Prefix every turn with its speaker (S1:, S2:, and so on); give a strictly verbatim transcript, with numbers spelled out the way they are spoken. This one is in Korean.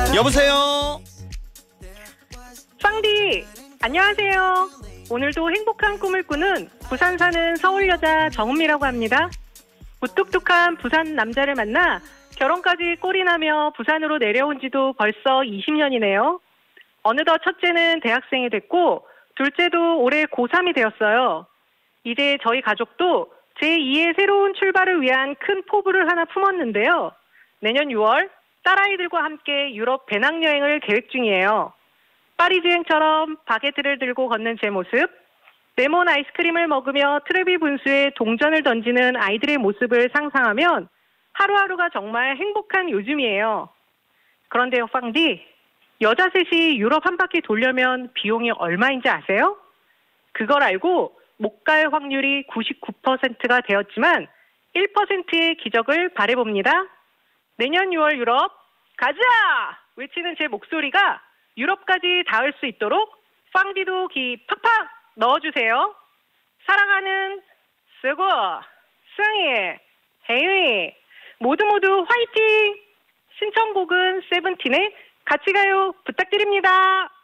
S1: 여보세요.
S2: 빵디 안녕하세요. 오늘도 행복한 꿈을 꾸는 부산 사는 서울 여자 정은미라고 합니다. 무뚝뚝한 부산 남자를 만나 결혼까지 꼴이 나며 부산으로 내려온 지도 벌써 이십 년이네요. 어느덧 첫째는 대학생이 됐고 둘째도 올해 고삼이 되었어요. 이제 저희 가족도 제이의 새로운 출발을 위한 큰 포부를 하나 품었는데요. 내년 유월 딸아이들과 함께 유럽 배낭여행을 계획 중이에요. 파리주행처럼 바게트를 들고 걷는 제 모습, 레몬 아이스크림을 먹으며 트레비 분수에 동전을 던지는 아이들의 모습을 상상하면 하루하루가 정말 행복한 요즘이에요. 그런데요, 빵디, 여자 셋이 유럽 한 바퀴 돌려면 비용이 얼마인지 아세요? 그걸 알고 못 갈 확률이 구십구 퍼센트가 되었지만 일 퍼센트의 기적을 바라봅니다. 내년 유월 유럽 가자! 외치는 제 목소리가 유럽까지 닿을 수 있도록 빵디도 기 팍팍 넣어주세요. 사랑하는 쓰고, 승희, 혜윤이 모두 모두 화이팅! 신청곡은 세븐틴의 같이 가요 부탁드립니다.